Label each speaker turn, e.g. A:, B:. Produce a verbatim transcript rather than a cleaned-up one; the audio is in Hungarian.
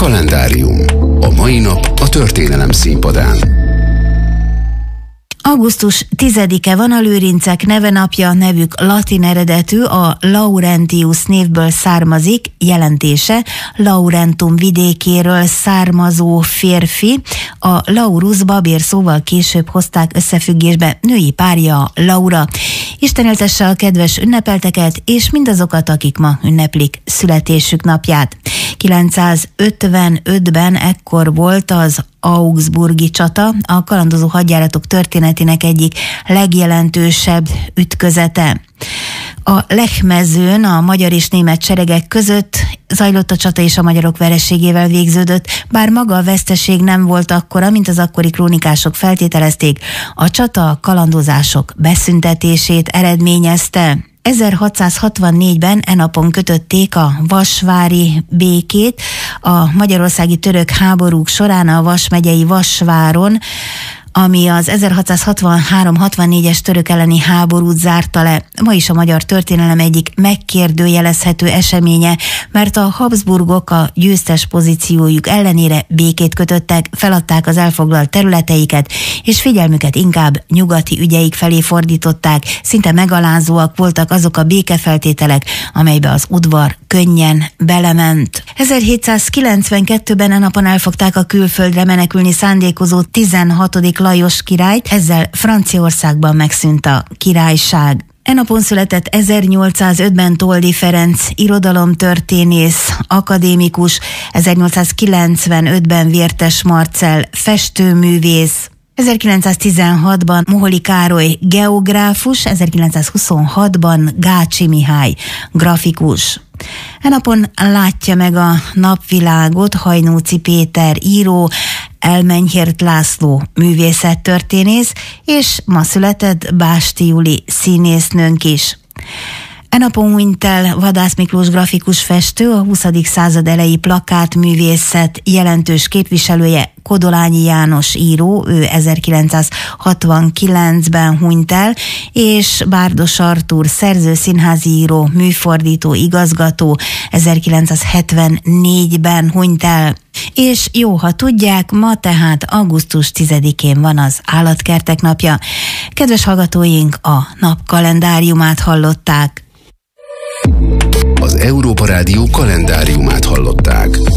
A: Kalendárium. A mai nap a történelem színpadán.
B: augusztus tizedike van, a lőrincek nevenapja, nevük latin eredetű, a Laurentius névből származik, jelentése Laurentum vidékéről származó férfi. A Laurus babérszóval később hozták összefüggésbe, női párja Laura. Isten éltesse a kedves ünnepelteket, és mindazokat, akik ma ünneplik születésük napját. kilencszázötvenötben ekkor volt az augsburgi csata, a kalandozó hadjáratok történetének egyik legjelentősebb ütközete. A Lechmezőn a magyar és német seregek között zajlott a csata, és a magyarok vereségével végződött, bár maga a veszteség nem volt akkora, mint az akkori krónikások feltételezték. A csata a kalandozások beszüntetését eredményezte. ezerhatszázhatvannégyben e napon kötötték a vasvári békét. A magyarországi török háborúk során a Vas megyei Vasváron, ami az ezerhatszázhatvanhárom-hatvannégyes török elleni háborút zárta le. Ma is a magyar történelem egyik megkérdőjelezhető eseménye, mert a Habsburgok a győztes pozíciójuk ellenére békét kötöttek, feladták az elfoglalt területeiket, és figyelmüket inkább nyugati ügyeik felé fordították. Szinte megalázóak voltak azok a békefeltételek, amelybe az udvar könnyen belement. ezerhétszázkilencvenkettőben a napon elfogták a külföldre menekülni szándékozó tizenhatodik Lajos királyt, ezzel Franciaországban megszűnt a királyság. E napon született ezernyolcszázötben Toldy Ferenc irodalomtörténész, akadémikus, ezernyolcszázkilencvenötben Vértes Marcell festőművész, ezerkilencszáztizenhatban Moholi Károly geográfus, ezerkilencszázhuszonhatban Gácsi Mihály grafikus. E napon látja meg a napvilágot Hajnóci Péter író, Elmenyhért László művészettörténész, és ma született Básti Juli színésznőnk is. E napon hunyt el Vadász Miklós grafikus festő, a huszadik század elejé plakátművészet jelentős képviselője. Kodolányi János író, ő ezerkilencszázhatvankilencben hunyt el, és Bárdos Artúr szerző, színházi író, műfordító, igazgató, ezerkilencszázhetvennégyben hunyt el. És jó, ha tudják, ma tehát augusztus tizedikén van az Állatkertek napja. Kedves hallgatóink, a nap kalendáriumát hallották.
A: Az Európa Rádió kalendáriumát hallották.